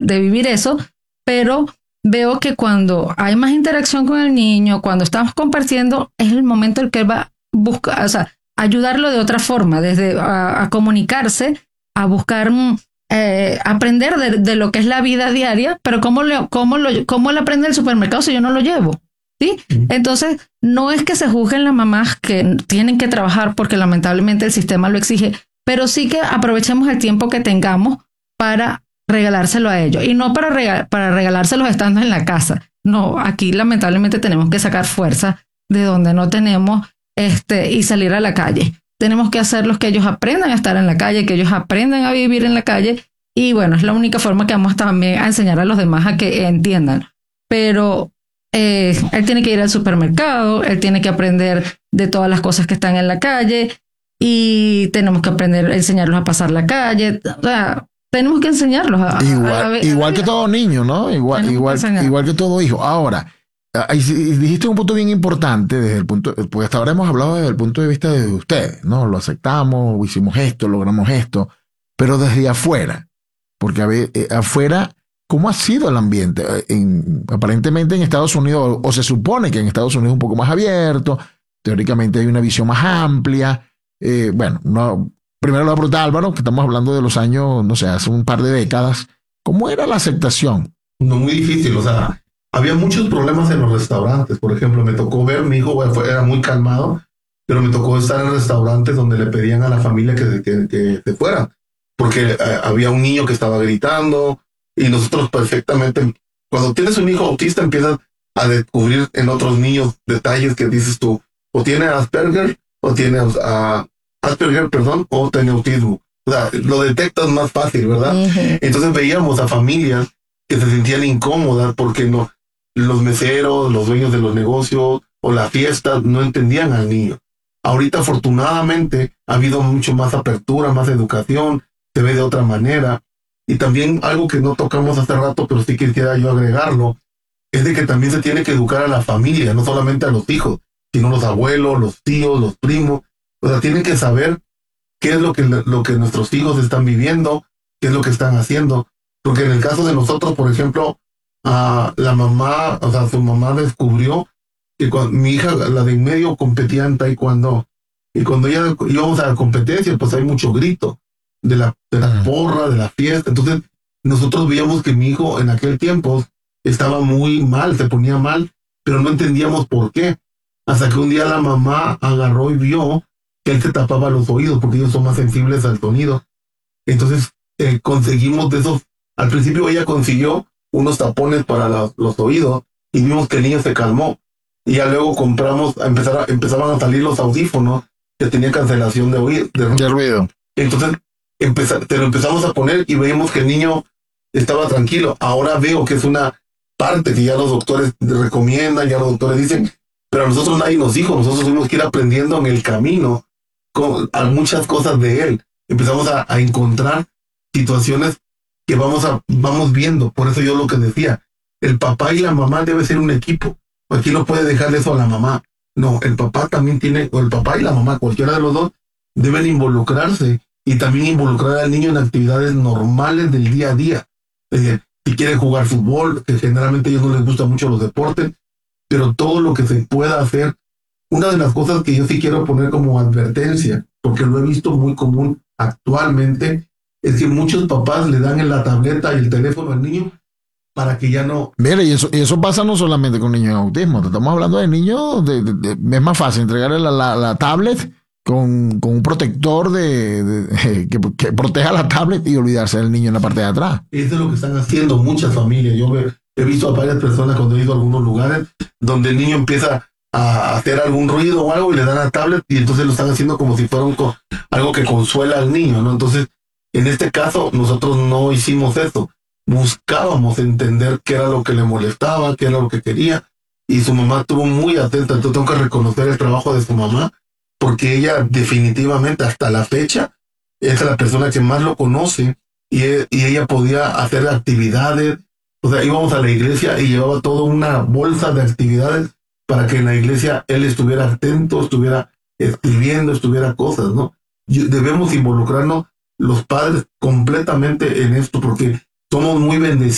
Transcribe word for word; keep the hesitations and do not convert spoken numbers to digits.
de vivir eso, pero veo que cuando hay más interacción con el niño, cuando estamos compartiendo, es el momento en que él va a buscar, o sea, ayudarlo de otra forma, desde a, a comunicarse, a buscar, eh, aprender de, de lo que es la vida diaria, pero cómo, le, cómo, lo, cómo él aprende el supermercado si yo no lo llevo. ¿Sí? Entonces, no es que se juzguen las mamás que tienen que trabajar porque lamentablemente el sistema lo exige, pero sí que aprovechemos el tiempo que tengamos para regalárselo a ellos. Y no para, regal para regalárselos estando en la casa. No, aquí lamentablemente tenemos que sacar fuerza de donde no tenemos este, y salir a la calle. Tenemos que hacerlos que ellos aprendan a estar en la calle, que ellos aprendan a vivir en la calle. Y bueno, es la única forma que vamos también a enseñar a los demás a que entiendan. Pero Eh, él tiene que ir al supermercado, él tiene que aprender de todas las cosas que están en la calle y tenemos que aprender, enseñarlos a pasar la calle. O sea, tenemos que enseñarlos a, igual, a, a, a igual que todo niño, ¿no? Igual, igual, que igual que todo hijo. Ahora, dijiste un punto bien importante desde el punto, pues hasta ahora hemos hablado desde el punto de vista de ustedes, ¿no? Lo aceptamos, hicimos esto, logramos esto, pero desde afuera, porque a ver, eh, afuera, ¿cómo ha sido el ambiente? En, aparentemente en Estados Unidos, o se supone que en Estados Unidos es un poco más abierto, teóricamente hay una visión más amplia. Eh, bueno, no, primero lo pregunta Álvaro, que estamos hablando de los años, no sé, hace un par de décadas. ¿Cómo era la aceptación? No, muy difícil, o sea, había muchos problemas en los restaurantes. Por ejemplo, me tocó ver, mi hijo bueno, fue, era muy calmado, pero me tocó estar en restaurantes donde le pedían a la familia que, que, que se fueran, porque eh, había un niño que estaba gritando. Y nosotros perfectamente, cuando tienes un hijo autista, empiezas a descubrir en otros niños detalles que dices tú, o tiene Asperger, o tiene uh, Asperger, perdón, o tiene autismo. O sea, lo detectas más fácil, ¿verdad? Uh-huh. Entonces veíamos a familias que se sentían incómodas porque no, los meseros, los dueños de los negocios o las fiestas no entendían al niño. Ahorita, afortunadamente, ha habido mucho más apertura, más educación, se ve de otra manera. Y también algo que no tocamos hace rato, pero sí quisiera yo agregarlo, es de que también se tiene que educar a la familia, no solamente a los hijos, sino los abuelos, los tíos, los primos. O sea, tienen que saber qué es lo que, lo que nuestros hijos están viviendo, qué es lo que están haciendo. Porque en el caso de nosotros, por ejemplo, uh, la mamá, o sea, su mamá descubrió que cuando, mi hija, la de en medio, competía en taekwondo. Y cuando ella íbamos a la competencia, pues hay mucho grito. de la, de la porra, de la fiesta. Entonces, nosotros veíamos que mi hijo en aquel tiempo estaba muy mal, se ponía mal, pero no entendíamos por qué. Hasta que un día la mamá agarró y vio que él se tapaba los oídos, porque ellos son más sensibles al sonido. Entonces, eh, conseguimos de esos, al principio ella consiguió unos tapones para la, los oídos, y vimos que el niño se calmó. Y ya luego compramos, a empezar a, empezaban a salir los audífonos que tenían cancelación de, oído, de, de ruido. Entonces, Empeza, te lo empezamos a poner y veíamos que el niño estaba tranquilo. Ahora veo que es una parte que ya los doctores recomiendan, ya los doctores dicen, pero a nosotros nadie nos dijo, nosotros tuvimos que ir aprendiendo en el camino con a muchas cosas de él. Empezamos a, a encontrar situaciones que vamos, a, vamos viendo. Por eso yo lo que decía, el papá y la mamá debe ser un equipo. Aquí no puede dejarle eso a la mamá. No, el papá también tiene, o el papá y la mamá, cualquiera de los dos, deben involucrarse. Y también involucrar al niño en actividades normales del día a día. Eh, si quiere jugar fútbol, que generalmente a ellos no les gustan mucho los deportes, pero todo lo que se pueda hacer. Una de las cosas que yo sí quiero poner como advertencia, porque lo he visto muy común actualmente, es que muchos papás le dan en la tableta y el teléfono al niño para que ya no... Mira, y eso, y eso pasa no solamente con niños en autismo, estamos hablando de niños, de, de, de, es más fácil entregarle la, la, la tablet Con, con un protector de, de, de que, que proteja la tablet y olvidarse del niño en la parte de atrás. Eso es lo que están haciendo muchas familias. Yo me, he visto a varias personas cuando he ido a algunos lugares donde el niño empieza a hacer algún ruido o algo y le dan la tablet y entonces lo están haciendo como si fuera un, algo que consuela al niño, ¿no? Entonces, en este caso, nosotros no hicimos eso. Buscábamos entender qué era lo que le molestaba, qué era lo que quería, y su mamá estuvo muy atenta. Entonces tengo que reconocer el trabajo de su mamá, porque ella definitivamente hasta la fecha es la persona que más lo conoce y, y ella podía hacer actividades. O sea, íbamos a la iglesia y llevaba toda una bolsa de actividades para que en la iglesia él estuviera atento, estuviera escribiendo, estuviera cosas, ¿no? Y debemos involucrarnos los padres completamente en esto porque somos muy bendecidos.